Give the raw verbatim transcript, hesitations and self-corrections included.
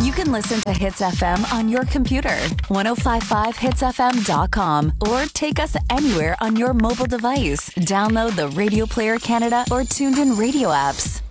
You can listen to Hits F M on your computer, ten fifty-five hits f m dot com, or take us anywhere on your mobile device. Download the Radio Player Canada or Tuned In radio apps.